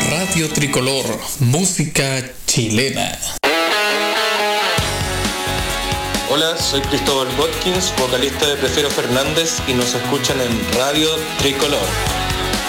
Radio Tricolor, música chilena. Hola, soy Cristóbal Watkins, vocalista de Prefiero Fernández, y nos escuchan en Radio Tricolor.